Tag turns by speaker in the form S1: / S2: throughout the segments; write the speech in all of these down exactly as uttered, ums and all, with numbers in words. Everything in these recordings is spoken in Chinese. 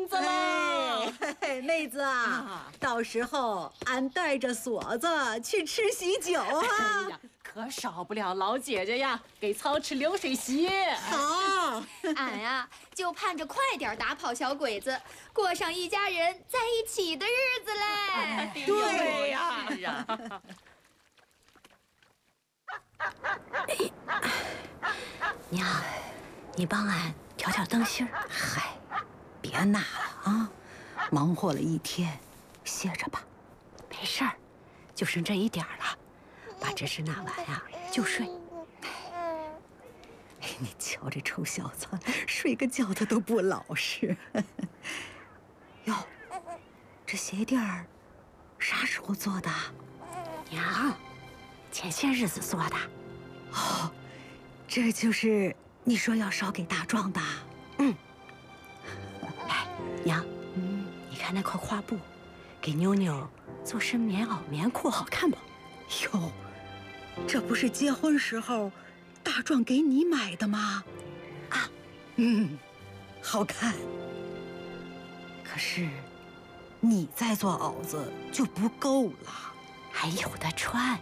S1: 子了。
S2: 嘿嘿，妹子啊，到时候俺带着锁子去吃喜酒啊！
S1: 哎呀，可少不了老姐姐呀，给操持流水席。
S2: 好，
S3: 俺呀就盼着快点打跑小鬼子，过上一家人在一起的日子嘞。
S2: 对
S1: 呀，是啊。
S4: 娘，你帮俺调调灯芯儿。
S2: 嗨，别拿了啊！忙活了一天，歇着吧。
S4: 没事儿，就剩这一点儿了，把这事拿完呀就睡。
S2: 哎，你瞧这臭小子，睡个觉他都不老实。哟，这鞋垫儿啥时候做的？
S4: 娘，前些日子做的。
S2: 哦，这就是你说要烧给大壮的。
S4: 嗯。哎，娘，嗯，你看那块花布，给妞妞做身棉袄、棉裤，好看不？
S2: 哟，这不是结婚时候大壮给你买的吗？
S4: 啊，
S2: 嗯，好看。可是你再做袄子就不够了，
S4: 还有的穿。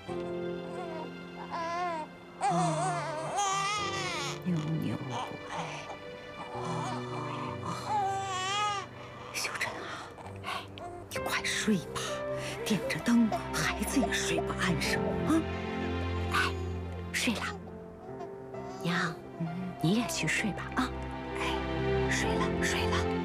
S2: 哦，妞妞，哎，哦，秀珍啊，哎，你快睡吧，点着灯，孩子也睡不安生啊。
S4: 哎，睡了。娘，嗯，你也去睡吧啊。
S2: 哎，睡了，睡了。